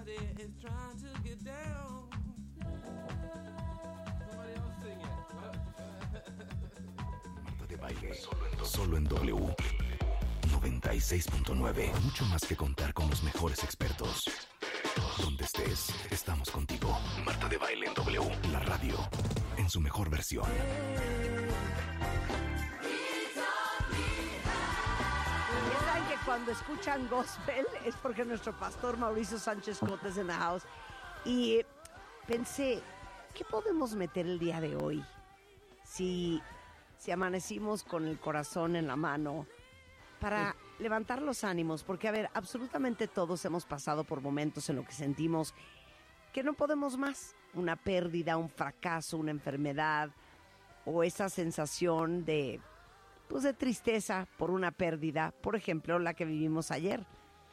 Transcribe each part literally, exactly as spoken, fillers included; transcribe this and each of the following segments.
Everybody is trying to get down. Somebody else sing it. Marta de Baile, solo en W noventa y seis punto nueve. Mucho más que contar con los mejores expertos. Donde estés, estamos contigo. Marta de Baile en W, la radio en su mejor versión. Cuando escuchan gospel es porque nuestro pastor Mauricio Sánchez Cotes es en la house. Y pensé, ¿qué podemos meter el día de hoy? Si, si amanecimos con el corazón en la mano para levantar los ánimos. Porque, a ver, absolutamente todos hemos pasado por momentos en los que sentimos que no podemos más. Una pérdida, un fracaso, una enfermedad o esa sensación de... pues de tristeza por una pérdida, por ejemplo, la que vivimos ayer.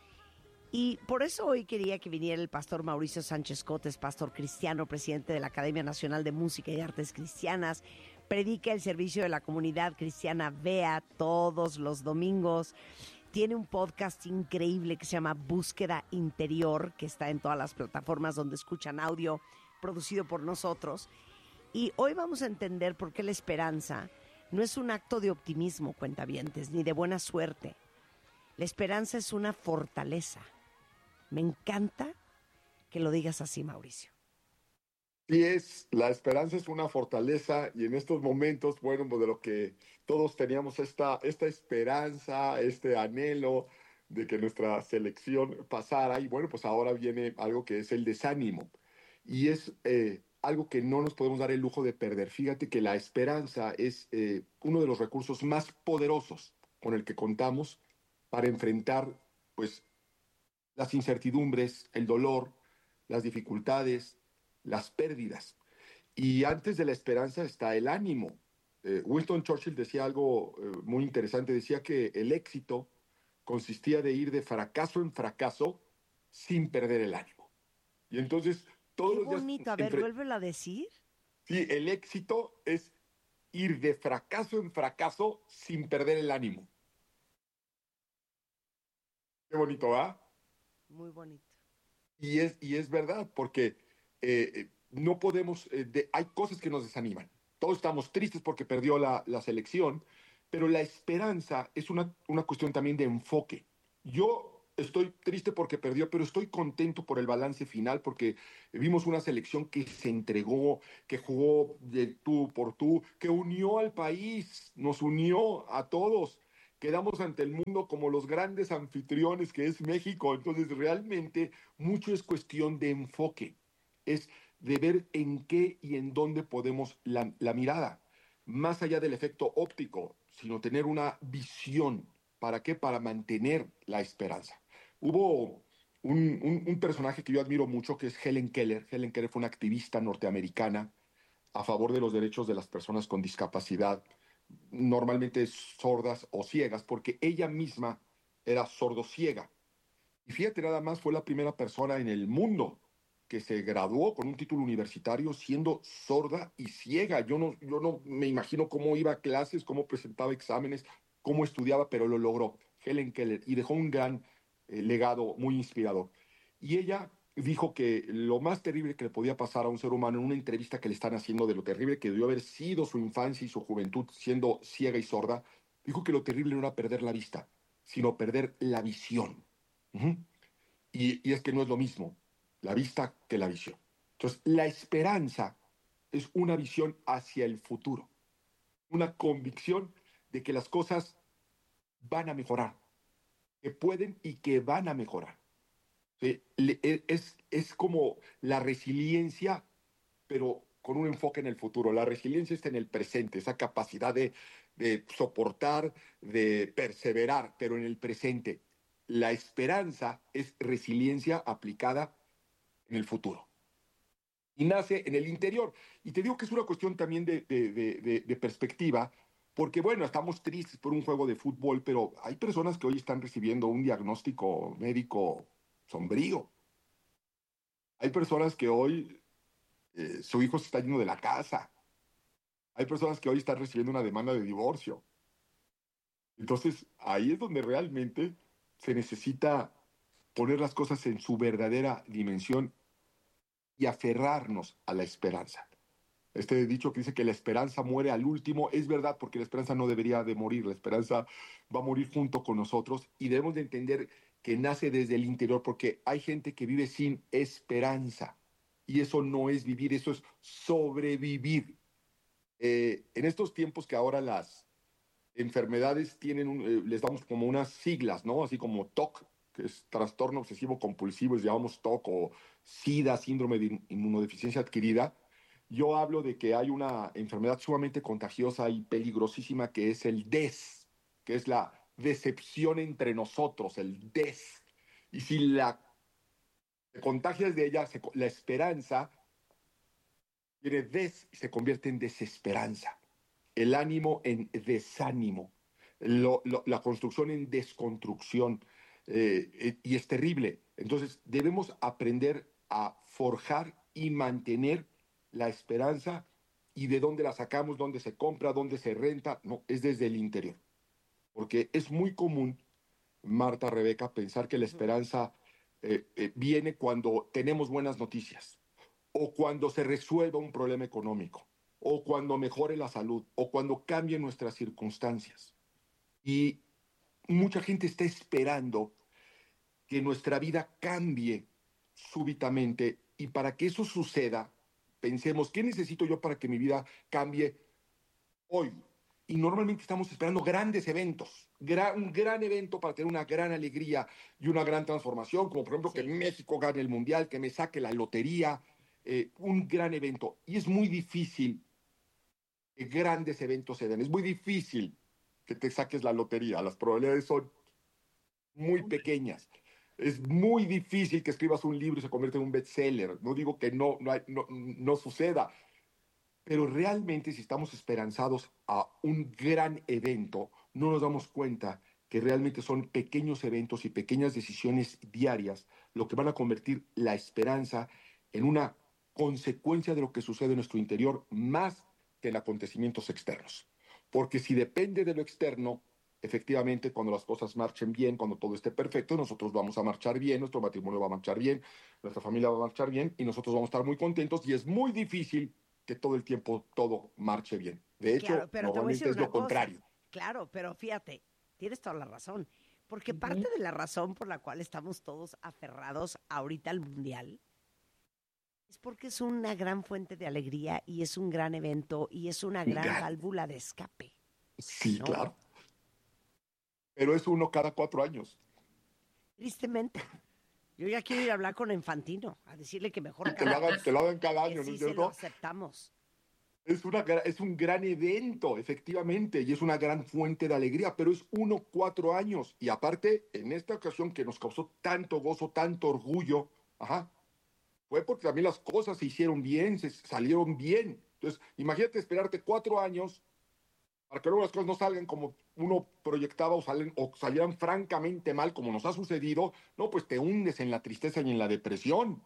Y por eso hoy quería que viniera el pastor Mauricio Sánchez Cotes, pastor cristiano, presidente de la Academia Nacional de Música y Artes Cristianas. Predica el servicio de la comunidad cristiana V E A todos los domingos. Tiene un podcast increíble que se llama Búsqueda Interior, que está en todas las plataformas donde escuchan audio, producido por nosotros. Y hoy vamos a entender por qué la esperanza no es un acto de optimismo, cuentavientes, ni de buena suerte. La esperanza es una fortaleza. Me encanta que lo digas así, Mauricio. Sí es, la esperanza es una fortaleza y en estos momentos, bueno, pues de lo que todos teníamos esta, esta esperanza, este anhelo de que nuestra selección pasara y bueno, pues ahora viene algo que es el desánimo y es... Eh, algo que no nos podemos dar el lujo de perder. Fíjate que la esperanza es eh, uno de los recursos más poderosos con el que contamos para enfrentar pues, las incertidumbres, el dolor, las dificultades, las pérdidas. Y antes de la esperanza está el ánimo. Eh, Winston Churchill decía algo eh, muy interesante, decía que el éxito consistía de ir de fracaso en fracaso sin perder el ánimo. Y entonces... Todos Qué los días bonito. A ver, entre... vuélvelo a decir. Sí, el éxito es ir de fracaso en fracaso sin perder el ánimo. Qué bonito, ¿va? Muy bonito. Y es, y es verdad, porque eh, no podemos... Eh, de, hay cosas que nos desaniman. Todos estamos tristes porque perdió la, la selección, pero la esperanza es una, una cuestión también de enfoque. Yo... Estoy triste porque perdió, pero estoy contento por el balance final porque vimos una selección que se entregó, que jugó de tú por tú, que unió al país, nos unió a todos. Quedamos ante el mundo como los grandes anfitriones que es México. Entonces, realmente mucho es cuestión de enfoque. Es de ver en qué y en dónde podemos la, la mirada. Más allá del efecto óptico, sino tener una visión. ¿Para qué? Para mantener la esperanza. Hubo un, un, un personaje que yo admiro mucho, que es Helen Keller. Helen Keller fue una activista norteamericana a favor de los derechos de las personas con discapacidad, normalmente sordas o ciegas, porque ella misma era sordociega. Y fíjate, nada más fue la primera persona en el mundo que se graduó con un título universitario siendo sorda y ciega. Yo no, yo no me imagino cómo iba a clases, cómo presentaba exámenes, cómo estudiaba, pero lo logró. Helen Keller, y dejó un gran eh, legado muy inspirador. Y ella dijo que lo más terrible que le podía pasar a un ser humano en una entrevista que le están haciendo de lo terrible que debió haber sido su infancia y su juventud siendo ciega y sorda, dijo que lo terrible no era perder la vista, sino perder la visión. Uh-huh. Y, y es que no es lo mismo la vista que la visión. Entonces, la esperanza es una visión hacia el futuro, una convicción de que las cosas van a mejorar, que pueden y que van a mejorar. ¿Sí? Es, es como la resiliencia, pero con un enfoque en el futuro. La resiliencia está en el presente, esa capacidad de, de soportar, de perseverar, pero en el presente. La esperanza es resiliencia aplicada en el futuro. Y nace en el interior. Y te digo que es una cuestión también de, de, de, de, de perspectiva, porque bueno, estamos tristes por un juego de fútbol, pero hay personas que hoy están recibiendo un diagnóstico médico sombrío. Hay personas que hoy eh, su hijo se está yendo de la casa. Hay personas que hoy están recibiendo una demanda de divorcio. Entonces, ahí es donde realmente se necesita poner las cosas en su verdadera dimensión y aferrarnos a la esperanza. Este dicho que dice que la esperanza muere al último es verdad, porque la esperanza no debería de morir, la esperanza va a morir junto con nosotros y debemos de entender que nace desde el interior, porque hay gente que vive sin esperanza y eso no es vivir, eso es sobrevivir. Eh, en estos tiempos que ahora las enfermedades tienen, un, eh, les damos como unas siglas, ¿no? Así como T O C, que es trastorno obsesivo compulsivo, les llamamos T O C, o SIDA, síndrome de inmunodeficiencia adquirida. Yo hablo de que hay una enfermedad sumamente contagiosa y peligrosísima que es el D E S, que es la decepción entre nosotros, el D E S. Y si la te contagias de ella, se, la esperanza tiene des y se convierte en desesperanza, el ánimo en desánimo, lo, lo, la construcción en desconstrucción, eh, y es terrible. Entonces debemos aprender a forjar y mantener la esperanza. ¿Y de dónde la sacamos? ¿Dónde se compra? ¿Dónde se renta? No, es desde el interior. Porque es muy común, Marta, Rebeca, pensar que la esperanza eh, eh, viene cuando tenemos buenas noticias, o cuando se resuelva un problema económico, o cuando mejore la salud, o cuando cambien nuestras circunstancias. Y mucha gente está esperando que nuestra vida cambie súbitamente, y para que eso suceda, pensemos, ¿qué necesito yo para que mi vida cambie hoy? Y normalmente estamos esperando grandes eventos, gran, un gran evento para tener una gran alegría y una gran transformación, como por ejemplo Sí. que México gane el Mundial, que me saque la lotería, eh, un gran evento. Y es muy difícil que grandes eventos se den, es muy difícil que te saques la lotería, las probabilidades son muy pequeñas. Es muy difícil que escribas un libro y se convierta en un bestseller. No digo que no, no, hay- no, no suceda, pero realmente si estamos esperanzados a un gran evento, no nos damos cuenta que realmente son pequeños eventos y pequeñas decisiones diarias lo que van a convertir la esperanza en una consecuencia de lo que sucede en nuestro interior más que en acontecimientos externos. Porque si depende de lo externo, efectivamente, cuando las cosas marchen bien, cuando todo esté perfecto, nosotros vamos a marchar bien, nuestro matrimonio va a marchar bien, nuestra familia va a marchar bien y nosotros vamos a estar muy contentos, y es muy difícil que todo el tiempo todo marche bien. De Claro, hecho, pero te voy a normalmente decir es una lo cosa. contrario. Claro, pero fíjate, tienes toda la razón. Porque parte Ujú. de la razón por la cual estamos todos aferrados ahorita al mundial es porque es una gran fuente de alegría y es un gran evento y es una gran Claro, válvula de escape, sí, ¿no? claro. Pero es uno cada cuatro años. Tristemente. Yo ya quiero ir a hablar con Infantino, a decirle que mejor Y que lo hagan, que cantemos, lo hagan cada que año, ¿no sí es se lo cierto? aceptamos. Es, una, gra- es un gran evento, efectivamente, y es una gran fuente de alegría, pero es uno cuatro años. Y aparte, en esta ocasión que nos causó tanto gozo, tanto orgullo, ajá, fue porque también las cosas se hicieron bien, se salieron bien. Entonces, imagínate esperarte cuatro años para que luego las cosas no salgan como uno proyectaba, o, salen, o salieran francamente mal, como nos ha sucedido. No, pues te hundes en la tristeza y en la depresión.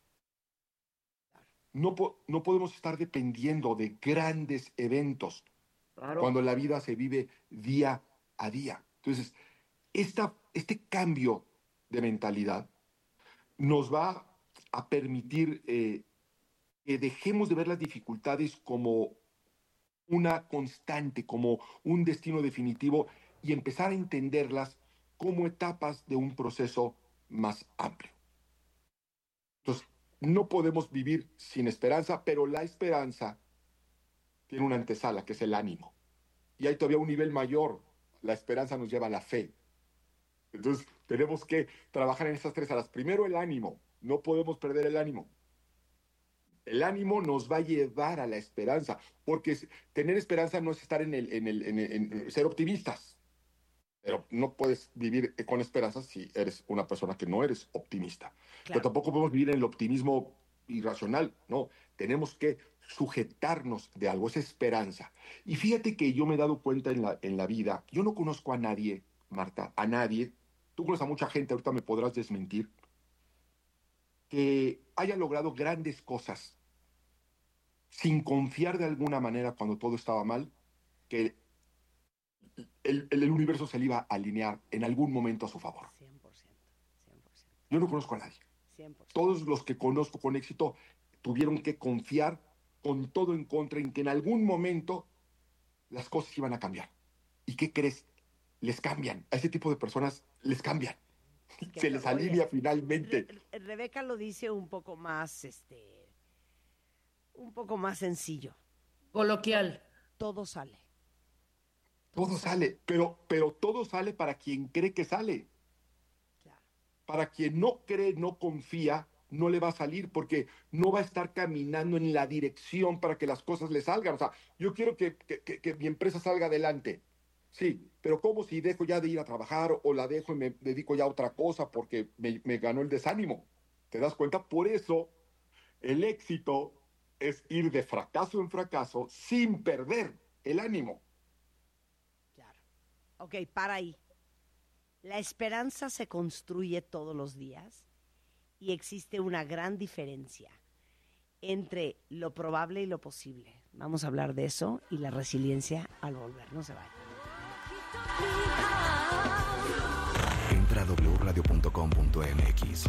No, po- no podemos estar dependiendo de grandes eventos Claro. cuando la vida se vive día a día. Entonces, esta, este cambio de mentalidad nos va a permitir eh, que dejemos de ver las dificultades como una constante, como un destino definitivo, y empezar a entenderlas como etapas de un proceso más amplio. Entonces, no podemos vivir sin esperanza, pero la esperanza tiene una antesala, que es el ánimo. Y hay todavía un nivel mayor. La esperanza nos lleva a la fe. Entonces, tenemos que trabajar en estas tres áreas. Primero, el ánimo. No podemos perder el ánimo. El ánimo nos va a llevar a la esperanza, porque tener esperanza no es estar en el, en el, en el en ser optimistas, pero no puedes vivir con esperanza si eres una persona que no eres optimista. Pero Claro. tampoco podemos vivir en el optimismo irracional, no. Tenemos que sujetarnos de algo, esa esperanza. Y fíjate que yo me he dado cuenta en la, en la vida, yo no conozco a nadie, Marta, a nadie, tú conoces a mucha gente, ahorita me podrás desmentir, que haya logrado grandes cosas sin confiar de alguna manera cuando todo estaba mal, que el, el, el universo se le iba a alinear en algún momento a su favor. cien por ciento, cien por ciento. Yo no conozco a nadie. cien por ciento. Todos los que conozco con éxito tuvieron que confiar con todo en contra en que en algún momento las cosas iban a cambiar. ¿Y qué crees? Les cambian. A ese tipo de personas les cambian. Que Se les oye, alinea finalmente. Re- Rebeca lo dice un poco más, este, un poco más sencillo. Coloquial. Todo sale. Todo sale, pero, pero todo sale para quien cree que sale. Claro. Para quien no cree, no confía, no le va a salir porque no va a estar caminando en la dirección para que las cosas le salgan. O sea, yo quiero que, que, que, que mi empresa salga adelante. Sí, pero ¿cómo si dejo ya de ir a trabajar o la dejo y me dedico ya a otra cosa porque me, me ganó el desánimo? ¿Te das cuenta? Por eso el éxito es ir de fracaso en fracaso sin perder el ánimo. Claro. Ok, para ahí. La esperanza se construye todos los días y existe una gran diferencia entre lo probable y lo posible. Vamos a hablar de eso y la resiliencia al volver. No se vayan. Entra a doble u radio punto com punto m x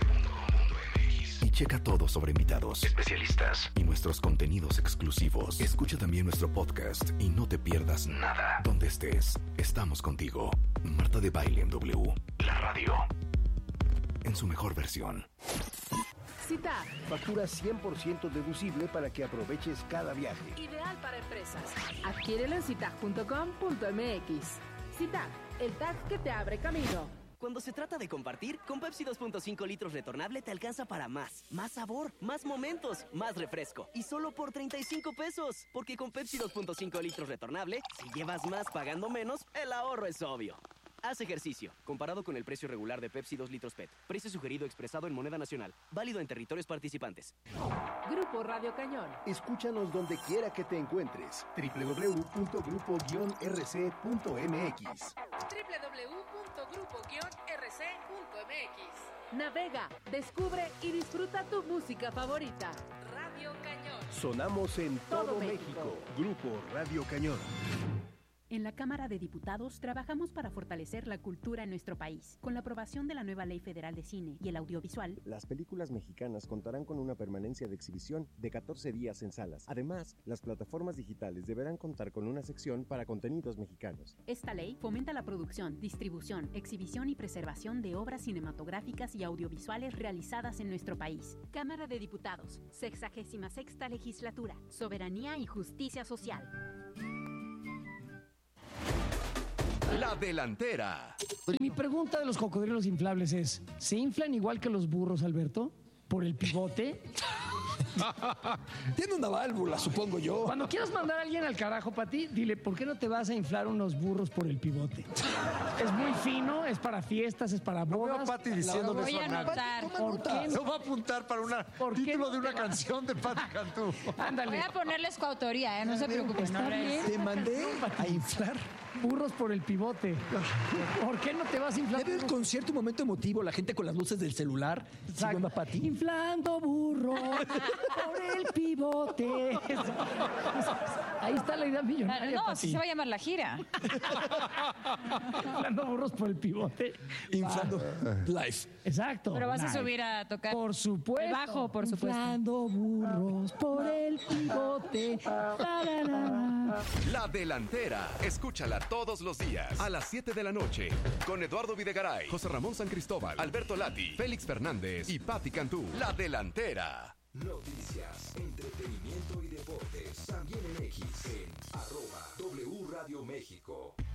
y checa todo sobre invitados, especialistas y nuestros contenidos exclusivos. Escucha también nuestro podcast y no te pierdas nada. Donde estés, estamos contigo. Marta de Baile en W, la radio, en su mejor versión. Cita. Factura cien por ciento deducible para que aproveches cada viaje. Ideal para empresas. Adquiérelo en citag punto com punto m x. Citag, el tag que te abre camino. Cuando se trata de compartir, con Pepsi dos punto cinco litros retornable te alcanza para más. Más sabor, más momentos, más refresco. Y solo por treinta y cinco pesos. Porque con Pepsi dos punto cinco litros retornable, si llevas más pagando menos, el ahorro es obvio. Haz ejercicio. Comparado con el precio regular de Pepsi dos litros P E T. Precio sugerido expresado en moneda nacional. Válido en territorios participantes. Grupo Radio Cañón. Escúchanos donde quiera que te encuentres. doble u doble u doble u punto grupo guion r c punto m x. doble u doble u doble u punto grupo guion r c punto m x. Navega, descubre y disfruta tu música favorita. Radio Cañón. Sonamos en todo, Todo México. México. Grupo Radio Cañón. En la Cámara de Diputados trabajamos para fortalecer la cultura en nuestro país. Con la aprobación de la nueva Ley Federal de Cine y el Audiovisual, las películas mexicanas contarán con una permanencia de exhibición de catorce días en salas. Además, las plataformas digitales deberán contar con una sección para contenidos mexicanos. esta ley fomenta la producción, distribución, exhibición y preservación de obras cinematográficas y audiovisuales realizadas en nuestro país. Cámara de Diputados, sexagésima sexta Legislatura, Soberanía y Justicia Social. La delantera. Mi pregunta de los cocodrilos inflables es, ¿se inflan igual que los burros, Alberto? ¿Por el pivote? Tiene una válvula, supongo yo. Cuando quieras mandar a alguien al carajo, Pati, dile, ¿por qué no te vas a inflar unos burros por el pivote? Es muy fino, es para fiestas, es para bodas. No veo a Pati diciéndole eso a nadie. ¿Por qué No va a apuntar para un título de una canción de Pati Cantú. Ándale. Voy a ponerles coautoría, ¿eh? No se preocupen. Está no les- bien. Te mandé a inflar. Burros por el pivote. ¿Por qué no te vas a inflar? Debe haber con cierto momento emotivo la gente con las luces del celular siguiendo a Pati. Inflando burros por el pivote. Ahí está la idea millonaria, No, Pati. así se va a llamar la gira. Inflando burros por el pivote. Inflando live. Exacto. Pero vas a Live. subir a tocar. Por supuesto. El bajo, por supuesto. Inflando burros por el pivote. La, la, la, la. La delantera. Escúchala todos los días a las siete de la noche con Eduardo Videgaray, José Ramón San Cristóbal, Alberto Lati, Félix Fernández y Pati Cantú. La delantera. Noticias, entretenimiento y deportes. También en X, en arroba W Radio México.